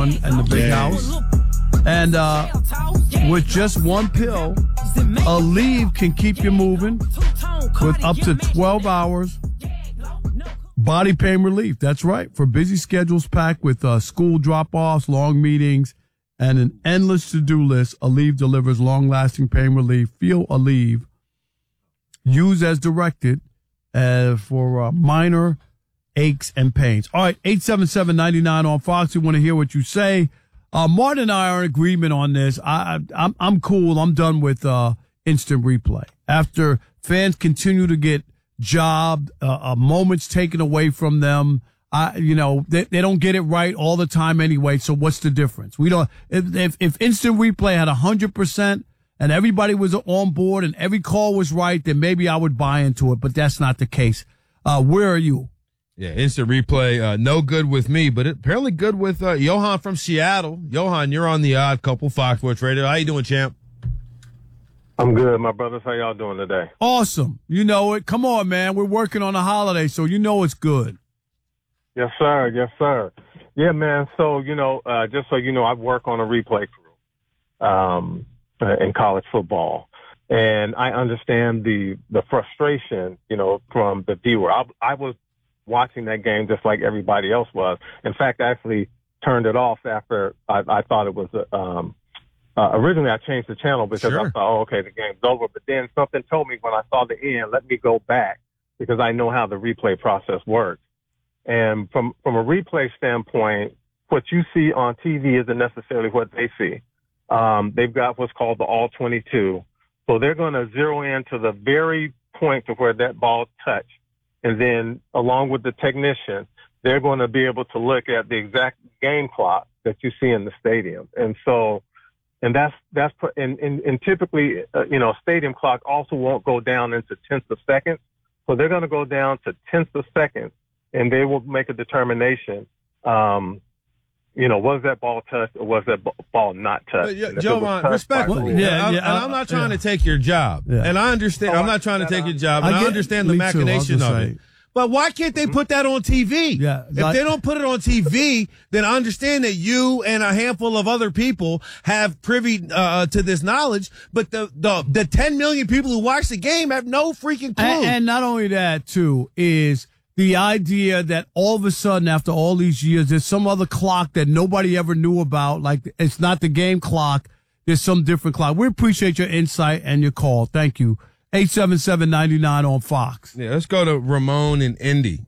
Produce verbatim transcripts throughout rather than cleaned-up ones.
on in the big house. And uh, with just one pill, Aleve can keep you moving with up to twelve hours body pain relief. That's right. For busy schedules packed with uh, school drop-offs, long meetings, and an endless to-do list, Aleve delivers long-lasting pain relief. Feel Aleve. Use as directed uh, for uh, minor aches and pains. All right, eight seven seven, nine nine on Fox. We want to hear what you say. Uh, Martin and I are in agreement on this. I, I, I'm, I'm cool. I'm done with uh, instant replay. After fans continue to get jobbed, uh, uh, moments taken away from them, I, you know, they, they don't get it right all the time anyway. So what's the difference? We don't. If if, if instant replay had a hundred percent and everybody was on board and every call was right, then maybe I would buy into it. But that's not the case. Uh, where are you? Yeah, instant replay, uh, no good with me, but it, apparently good with uh, Johan from Seattle. Johan, you're on the Odd Couple, Fox Sports Radio. How you doing, champ? I'm good, my brothers. How y'all doing today? Awesome. You know it. Come on, man. We're working on a holiday, so you know it's good. Yes, sir. Yes, sir. Yeah, man. So, you know, uh, just so you know, I work on a replay crew um, uh, in college football. And I understand the, the frustration, you know, from the viewer. I, I was watching that game just like everybody else was. In fact, I actually turned it off after I, I thought it was, um, uh, originally I changed the channel because Sure. I thought, oh, okay, the game's over. But then something told me when I saw the end, let me go back because I know how the replay process works. And from, from a replay standpoint, what you see on T V isn't necessarily what they see. Um, they've got what's called the all twenty-two. So they're going to zero in to the very point of where that ball touched. And then along with the technician, they're going to be able to look at the exact game clock that you see in the stadium. And so, and that's, that's, and, and, and typically, uh, you know, stadium clock also won't go down into tenths of seconds. So they're going to go down to tenths of seconds and they will make a determination, um, you know, was that ball touched or was that ball not touched? But, Jovan, respectfully, yeah, I, yeah, and I'm not trying yeah. to take your job. Yeah. And I understand, Oh, I'm not trying to take your job, I and I, get- understand the me too, I was machination gonna of say. it. But why can't they put that on T V? Yeah, if like- they don't put it on T V, then I understand that you and a handful of other people have privy uh, to this knowledge, but the, the the ten million people who watch the game have no freaking clue. And, and not only that, too, is the idea that all of a sudden, after all these years, there's some other clock that nobody ever knew about. Like, it's not the game clock. There's some different clock. We appreciate your insight and your call. Thank you. eight seven seven, nine nine on Fox. Yeah, let's go to Ramon in Indy.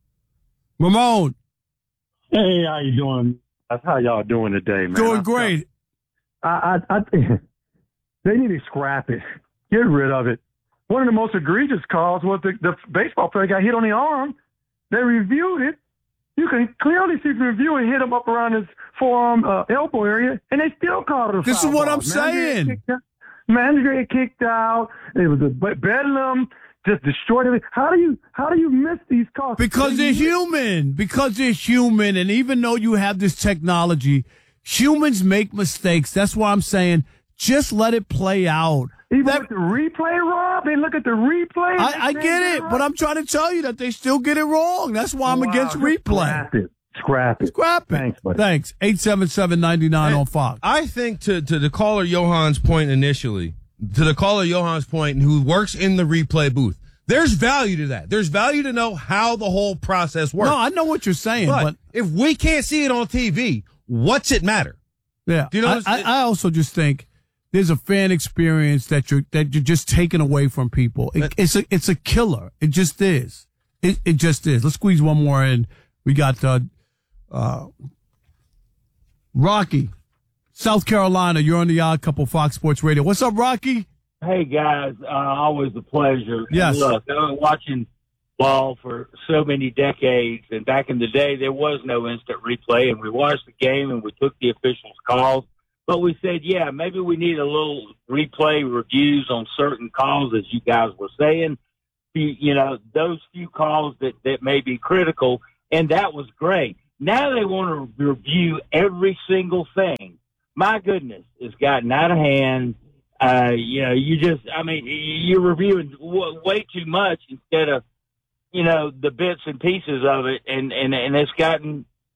Ramon, Hey, how you doing? That's how y'all doing today, man. doing I- great. I, I, I think they need to scrap it. Get rid of it. One of the most egregious calls was the, the baseball player got hit on the arm. They reviewed it. You can clearly see the review and hit him up around his forearm, uh, elbow area, and they still called it a This is foul what ball. I'm Manager saying. kicked out- Manager get kicked out. It was a be- bedlam. Just destroyed it. How do you how do you miss these calls? Because they're human. Because they're human. And even though you have this technology, humans make mistakes. That's why I'm saying just let it play out. Even That- with the replay, Rob, they look at the replay. I, I they get say it, right. but I'm trying to tell you that they still get it wrong. That's why I'm Wow, against just replay. Scrap it. Scrap it. Scrap it. Thanks, buddy. Thanks. eight seven seven, nine nine on Fox. I think to, to the caller Johan's point initially, to the caller Johan's point who works in the replay booth, there's value to that. There's value to know how the whole process works. No, I know what you're saying, but, but, if we can't see it on T V, what's it matter? yeah. Do you know I, what I, I'm- I also just think there's a fan experience that you're that you're just taking away from people. It, it's a it's a killer. It just is. It it just is. Let's squeeze one more in. We got uh, uh, Rocky, South Carolina. You're on the Odd Couple, Fox Sports Radio. What's up, Rocky? Hey guys, uh, always a pleasure. Yes. And look, I've been watching ball for so many decades, and back in the day there was no instant replay, and we watched the game and we took the officials' calls, but we said, yeah, maybe we need a little replay reviews on certain calls, as you guys were saying. You, you know, those few calls that that may be critical, and that was great. Now they want to review every single thing. My goodness, it's gotten out of hand. Uh, you know, you just, I mean, you're reviewing w- way too much instead of, you know, the bits and pieces of it. And, and, and it's gotten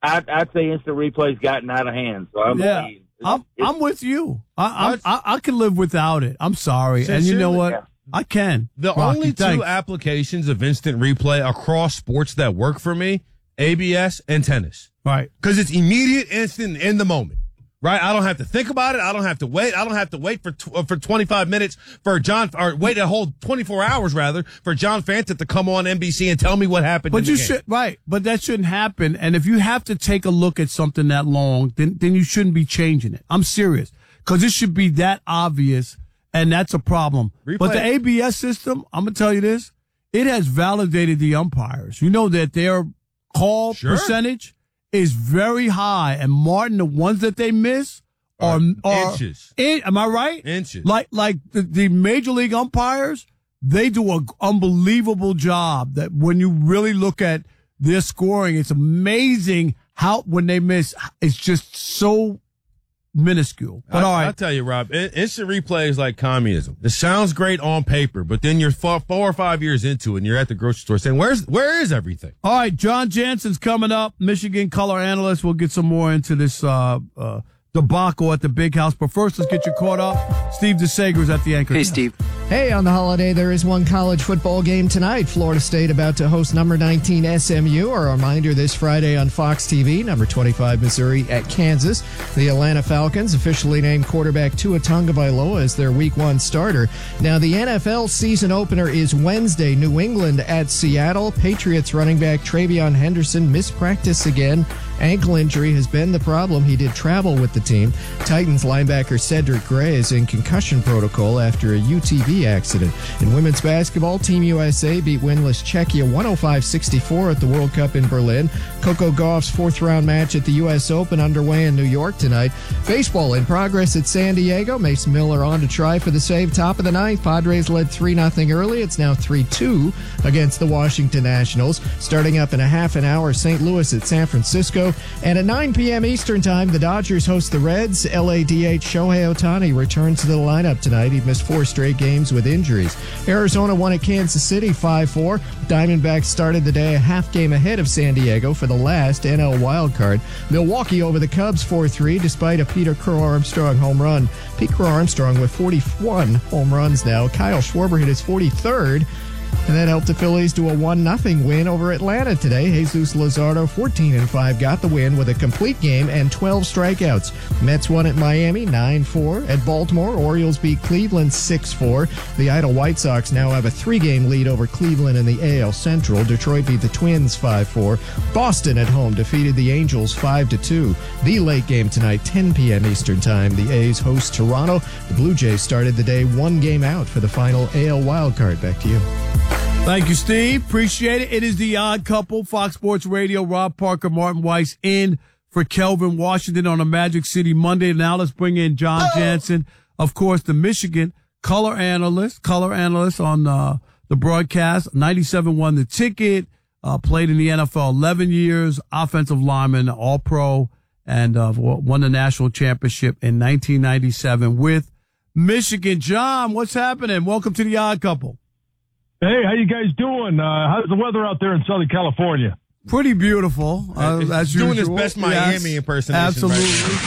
I'd, I'd say instant replay's gotten out of hand. So I'm yeah, I'm, I'm with you. I, I, I, I can live without it. I'm sorry. And you know what? Yeah. I can. The Rocky, only two thanks. applications of instant replay across sports that work for me, A B S and tennis. Right. Because it's immediate, instant, in the moment. Right? I don't have to think about it. I don't have to wait. I don't have to wait for tw- for twenty-five minutes for John, or wait a whole twenty-four hours rather, for John Fanta to come on N B C and tell me what happened. But in the you game. should, right. But that shouldn't happen. And if you have to take a look at something that long, then, then you shouldn't be changing it. I'm serious. Because it should be that obvious. And that's a problem. Replay. But the A B S system, I'm going to tell you this, it has validated the umpires. You know that their call Sure. percentage is very high. And Martin, the ones that they miss are, Uh, are inches. In, am I right? Inches. Like, like the, the major league umpires, they do an unbelievable job that when you really look at their scoring, it's amazing how, when they miss, it's just so minuscule. But I, all right. I'll tell you, Rob, in- instant replay is like communism. It sounds great on paper, but then you're four, four or five years into it and you're at the grocery store saying, where's, where is everything? All right, John Jansen's coming up, Michigan color analyst. We'll get some more into this uh, uh, debacle at the Big House. But first, let's get you caught up. Steve DeSager's at the anchor. Hey, Steve. Hey, on the holiday, there is one college football game tonight. Florida State about to host number nineteen S M U. A reminder this Friday on Fox T V, number twenty-five Missouri at Kansas. The Atlanta Falcons officially named quarterback Tua Tagovailoa as their week one starter. Now, the N F L season opener is Wednesday. New England at Seattle. Patriots running back Travion Henderson missed practice again. Ankle injury has been the problem. He did travel with the team. Titans linebacker Cedric Gray is in concussion protocol after a U T V accident. In women's basketball, Team U S A beat winless Czechia one oh five sixty-four at the World Cup in Berlin. Coco Gauff's fourth round match at the U S Open underway in New York tonight. Baseball in progress at San Diego. Mason Miller on to try for the save top of the ninth. Padres led three nothing early. It's now three two against the Washington Nationals. Starting up in a half an hour, Saint Louis at San Francisco. And at nine p.m. Eastern Time, the Dodgers host the Reds. L A D H Shohei Ohtani returns to the lineup tonight. He missed four straight games with injuries. Arizona won at Kansas City five four. Diamondbacks started the day a half game ahead of San Diego for the last N L wildcard. Milwaukee over the Cubs four three despite a Peter Crow-Armstrong home run. Pete Crow-Armstrong with forty-one home runs now. Kyle Schwarber hit his forty-third. And that helped the Phillies to a one nothing win over Atlanta today. Jesus Luzardo, fourteen and five, got the win with a complete game and twelve strikeouts. Mets won at Miami, nine four. At Baltimore, Orioles beat Cleveland, six four. The idle White Sox now have a three-game lead over Cleveland in the A L Central. Detroit beat the Twins, five four. Boston at home defeated the Angels, five to two. The late game tonight, ten p.m. Eastern Time. The A's host Toronto. The Blue Jays started the day one game out for the final A L wildcard. Back to you. Thank you, Steve. Appreciate it. It is the Odd Couple, Fox Sports Radio. Rob Parker, Martin Weiss in for Kelvin Washington on a Magic City Monday. Now let's bring in John oh. Jansen, of course, the Michigan color analyst, color analyst on uh, the broadcast. ninety-seven won the ticket, uh, played in the N F L eleven years, offensive lineman, all-pro, and uh, won the national championship in nineteen ninety-seven with Michigan. John, what's happening? Welcome to the Odd Couple. Hey, how you guys doing? Uh, how's the weather out there in Southern California? Pretty beautiful. Uh, as doing usual. his best Miami yes, impersonation. Absolutely.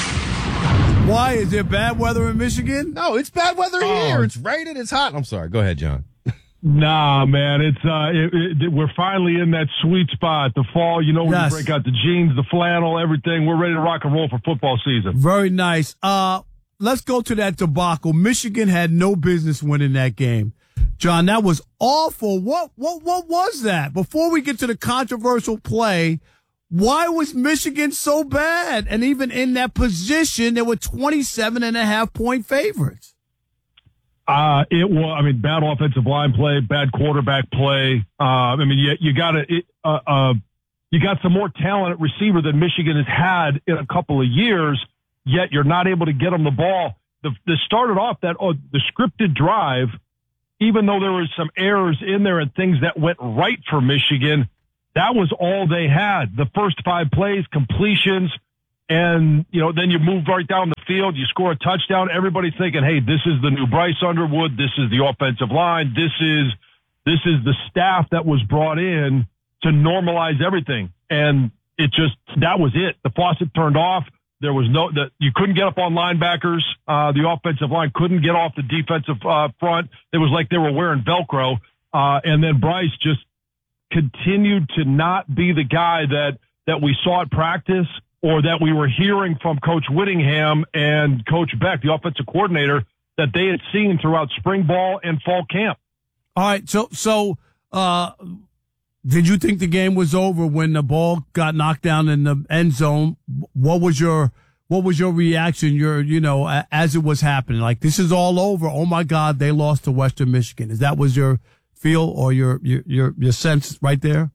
Right. Why? Is there bad weather in Michigan? No, it's bad weather oh. here. It's raining. It's hot. I'm sorry. Go ahead, John. Nah, man. It's uh, it, it, we're finally in that sweet spot. The fall, you know, when yes. you break out the jeans, the flannel, everything. We're ready to rock and roll for football season. Very nice. Uh, let's go to that debacle. Michigan had no business winning that game. John, that was awful. What, what, what was that? Before we get to the controversial play, why was Michigan so bad? And even in that position, they were twenty-seven and a half point favorites. Uh, it was, I mean, bad offensive line play, bad quarterback play. Uh, I mean, you, you got to, uh, uh, you got some more talent at receiver than Michigan has had in a couple of years, yet you're not able to get them the ball. The, the started off that, oh, the scripted drive, even though there was some errors in there and things that went right for Michigan, that was all they had. The first five plays, completions, and, you know, then you move right down the field, you score a touchdown, everybody's thinking, hey, this is the new Bryce Underwood, this is the offensive line, this is this is the staff that was brought in to normalize everything. And it just, that was it. The faucet turned off. There was no, the, you couldn't get up on linebackers. Uh, the offensive line couldn't get off the defensive uh, front. It was like they were wearing Velcro. Uh, and then Bryce just continued to not be the guy that, that we saw at practice or that we were hearing from Coach Whittingham and Coach Beck, the offensive coordinator, that they had seen throughout spring ball and fall camp. All right. So, so, uh, did you think the game was over when the ball got knocked down in the end zone? What was your, what was your reaction? Your, you know, as it was happening, like this is all over. Oh my God, they lost to Western Michigan. Is that was your feel or your, your, your, your sense right there?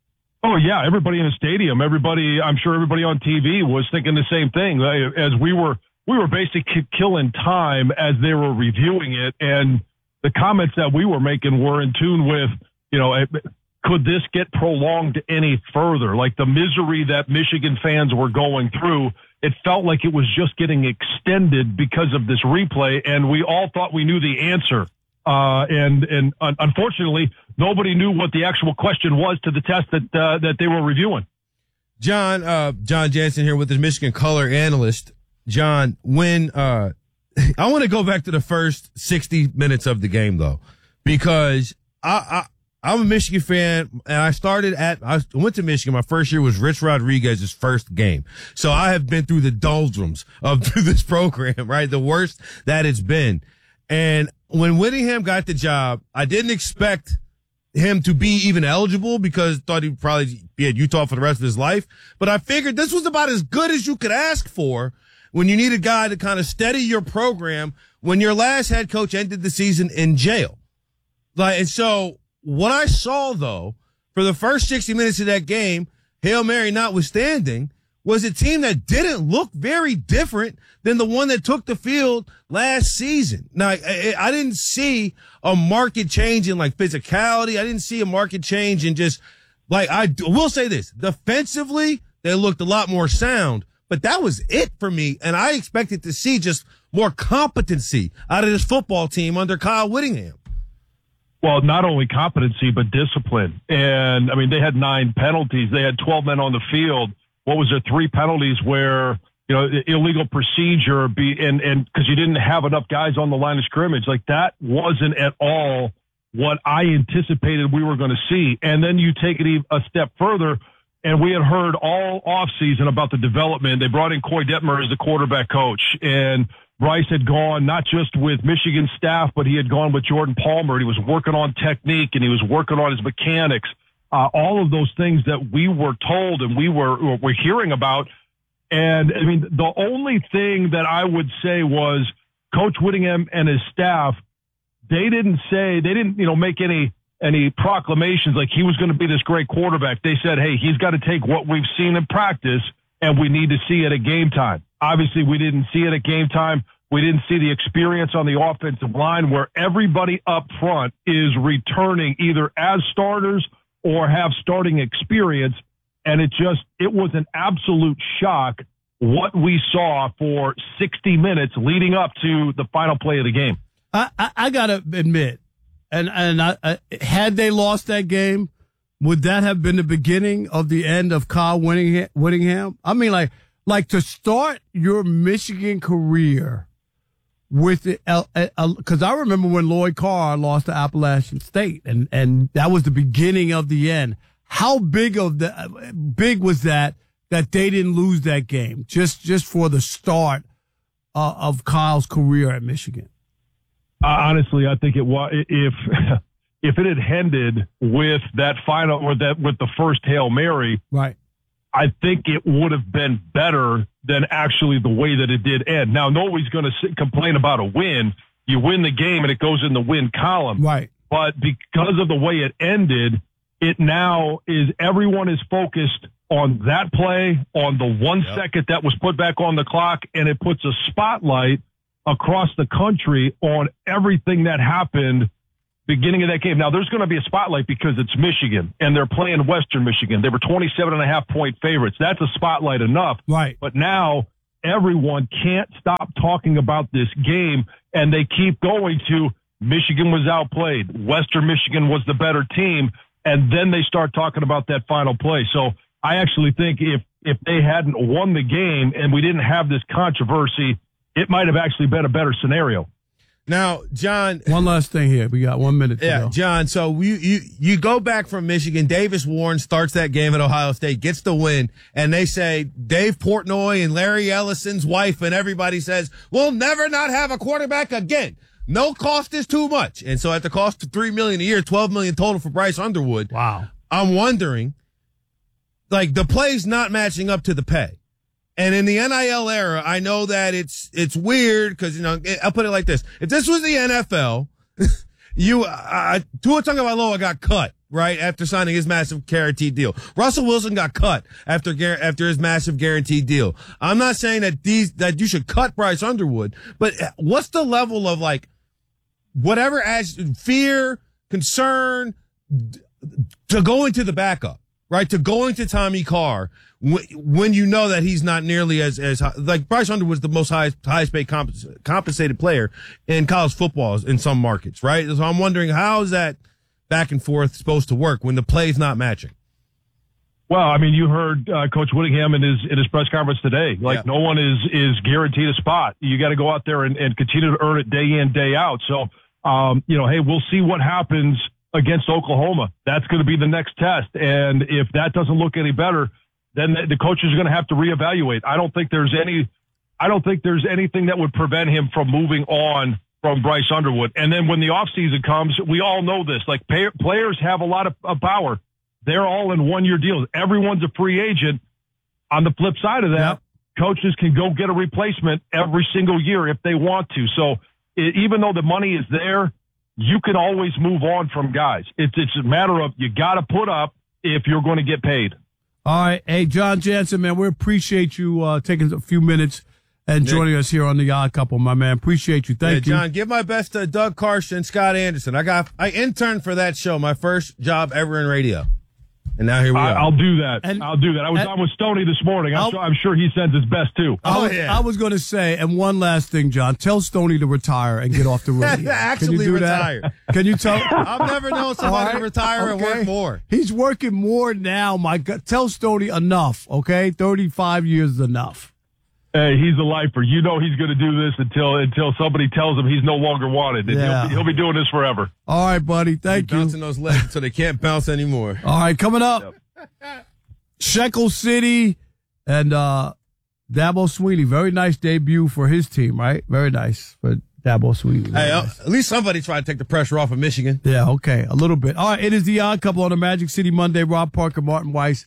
Oh yeah. Everybody in the stadium, everybody, I'm sure everybody on T V was thinking the same thing as we were, we were basically killing time as they were reviewing it. And the comments that we were making were in tune with, you know, could this get prolonged any further? Like the misery that Michigan fans were going through, it felt like it was just getting extended because of this replay, and we all thought we knew the answer. Uh, and and un- unfortunately, nobody knew what the actual question was to the test that uh, that they were reviewing. John, uh, John Jansen here with the Michigan color analyst. John, when uh, I want to go back to the first sixty minutes of the game, though, because I. I I'm a Michigan fan, and I started at, I went to Michigan. My first year was Rich Rodriguez's first game. So I have been through the doldrums of through this program, right? The worst that it's been. And when Whittingham got the job, I didn't expect him to be even eligible because I thought he'd probably be at Utah for the rest of his life. But I figured this was about as good as you could ask for when you need a guy to kind of steady your program when your last head coach ended the season in jail. Like, and so, what I saw, though, for the first sixty minutes of that game, Hail Mary notwithstanding, was a team that didn't look very different than the one that took the field last season. Now, I, I didn't see a market change in, like, physicality. I didn't see a market change in just, like, I will say this. Defensively, they looked a lot more sound, but that was it for me, and I expected to see just more competency out of this football team under Kyle Whittingham. Well, not only competency, but discipline. And, I mean, they had nine penalties. They had twelve men on the field. What was there? Three penalties where, you know, illegal procedure be, and, and because you didn't have enough guys on the line of scrimmage. Like, that wasn't at all what I anticipated we were going to see. And then you take it a step further, and we had heard all offseason about the development. They brought in Coy Detmer as the quarterback coach, and Bryce had gone not just with Michigan staff, but he had gone with Jordan Palmer. He was working on technique and he was working on his mechanics. Uh, all of those things that we were told and we were, were hearing about. And I mean, the only thing that I would say was Coach Whittingham and his staff, they didn't say, they didn't, you know, make any, any proclamations like he was going to be this great quarterback. They said, hey, he's got to take what we've seen in practice and we need to see it at game time. Obviously, we didn't see it at game time. We didn't see the experience on the offensive line where everybody up front is returning either as starters or have starting experience. And it just, it was an absolute shock what we saw for sixty minutes leading up to the final play of the game. I, I, I got to admit, and, and I, I, had they lost that game, would that have been the beginning of the end of Kyle Whittingham? Whittingham? I mean, like, Like to start your Michigan career with it, because I remember when Lloyd Carr lost to Appalachian State, and, and that was the beginning of the end. How big of the big was that that they didn't lose that game just just for the start uh, of Kyle's career at Michigan? Uh, honestly, I think it was if if it had ended with that final or that with the first Hail Mary, right. I think it would have been better than actually the way that it did end. Now, nobody's going to complain about a win. You win the game and it goes in the win column. Right. But because of the way it ended, it now is everyone is focused on that play, on the one yep. second that was put back on the clock, and it puts a spotlight across the country on everything that happened beginning of that game. Now, there's going to be a spotlight because it's Michigan, and they're playing Western Michigan. They were twenty-seven and a half point favorites. That's a spotlight enough. Right. But now everyone can't stop talking about this game, and they keep going to Michigan was outplayed. Western Michigan was the better team, and then they start talking about that final play. So I actually think if, if they hadn't won the game and we didn't have this controversy, it might have actually been a better scenario. Now, John. One last thing here. We got one minute to yeah, go. John, so you, you, you go back from Michigan. Davis Warren starts that game at Ohio State, gets the win, and they say Dave Portnoy and Larry Ellison's wife and everybody says, we'll never not have a quarterback again. No cost is too much. And so at the cost of three million dollars a year, twelve million dollars total for Bryce Underwood. Wow. I'm wondering, like, the play's not matching up to the pay. And in the N I L era, I know that it's it's weird because, you know, I'll put it like this. If this was the N F L, you, uh, Tua Tagovailoa got cut, right, after signing his massive guaranteed deal. Russell Wilson got cut after after his massive guaranteed deal. I'm not saying that these that you should cut Bryce Underwood, but what's the level of, like, whatever as fear, concern to going to the backup, right, to going to Tommy Carr, when you know that he's not nearly as, as high, like Bryce Underwood was the most highest, highest paid compens- compensated player in college football in some markets, right? So I'm wondering, how is that back and forth supposed to work when the play's not matching? Well, I mean, you heard uh, Coach Whittingham in his in his press conference today. Like, yeah. No one is is guaranteed a spot. You got to go out there and, and continue to earn it day in, day out. So, um, you know, hey, we'll see what happens against Oklahoma. That's going to be the next test. And if that doesn't look any better, then the coaches are going to have to reevaluate. I don't think there's any, I don't think there's anything that would prevent him from moving on from Bryce Underwood. And then when the offseason comes, we all know this, like pay, players have a lot of, of power. They're all in one year deals. Everyone's a free agent. On the flip side of that, yep. Coaches can go get a replacement every single year if they want to. So it, even though the money is there, you can always move on from guys. It's, it's a matter of you got to put up if you're going to get paid. All right. Hey, John Jansen, man, we appreciate you uh, taking a few minutes and joining us here on The Odd Couple, my man. Appreciate you. Thank yeah, you. John, give my best to Doug Karsh and Scott Anderson. I got I interned for that show, my first job ever in radio. And now here we I, are. I'll do that. And, I'll do that. I was and, on with Stoney this morning. I'm, sure, I'm sure he sends his best, too. Oh, I, yeah. I was going to say, and one last thing, John. Tell Stoney to retire and get off the radio. Actually Can you do retire. That? Can you tell? I've never known somebody right. retire okay. and work more. He's working more now, my God. Tell Stoney enough, okay? thirty-five years is enough. Hey, he's a lifer. You know he's going to do this until until somebody tells him he's no longer wanted. And yeah. he'll, be, he'll be doing this forever. All right, buddy. Thank Keep you. Bouncing those legs until they can't bounce anymore. All right, coming up. Yep. Shekel City and uh, Dabo Swinney. Very nice debut for his team, right? Very nice for Dabo Swinney. Hey, nice. uh, at least somebody tried to take the pressure off of Michigan. Yeah, okay. A little bit. All right, it is The Odd Couple on a Magic City Monday. Rob Parker, Martin Weiss.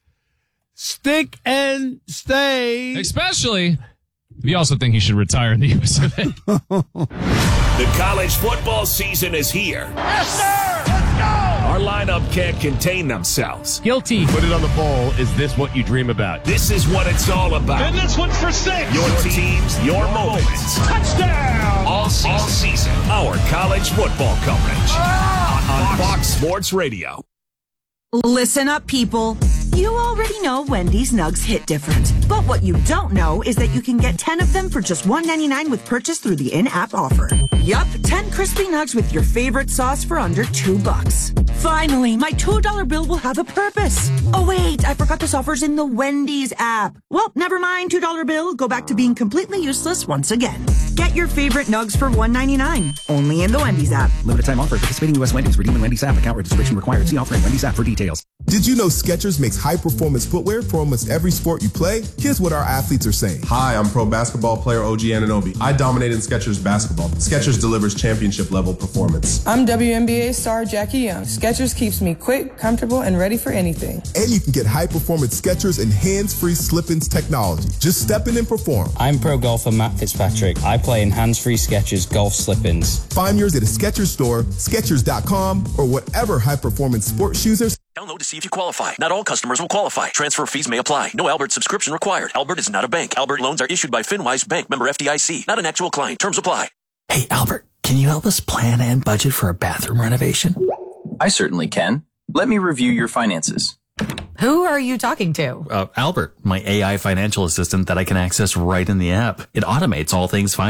Stick and stay. Especially if you also think he should retire in the U S of A. The college football season is here. Yes, sir! Let's go! Our lineup can't contain themselves. Guilty. Put it on the bowl. Is this what you dream about? This is what it's all about. And this one's for six. Your teams, your, your moments. Touchdown! All season. All season. Our college football coverage. Oh, on, on Fox Sports Radio. Listen up, people. You already know Wendy's nugs hit different. But what you don't know is that you can get ten of them for just one ninety-nine with purchase through the in-app offer. Yup, ten crispy nugs with your favorite sauce for under two bucks. Finally, my two dollar bill will have a purpose. Oh wait, I forgot this offer's in the Wendy's app. Well, never mind, two dollar bill. Go back to being completely useless once again. Get your favorite nugs for one ninety-nine. Only in the Wendy's app. Limited time offer. Participating U S Wendy's. Redeem in Wendy's app. Account registration required. See offer in Wendy's app for details. Did you know Skechers makes high-performance footwear for almost every sport you play? Here's what our athletes are saying. Hi, I'm pro basketball player O G Anunoby. I dominated Skechers basketball. Skechers delivers championship-level performance. I'm W N B A star Jackie Young. Skechers keeps me quick, comfortable, and ready for anything. And you can get high-performance Skechers and hands-free slip-ins technology. Just step in and perform. I'm pro golfer Matt Fitzpatrick. I play in hands-free Skechers golf slip-ins. Find yours at a Skechers store, Skechers dot com, or whatever high-performance sports shoes are. Download to see if you qualify. Not all customers will qualify. Transfer fees may apply. No Albert subscription required. Albert is not a bank. Albert loans are issued by FinWise Bank, member F D I C. Not an actual client. Terms apply. Hey, Albert, can you help us plan and budget for a bathroom renovation? I certainly can. Let me review your finances. Who are you talking to? Uh, Albert, my A I financial assistant that I can access right in the app. It automates all things finance.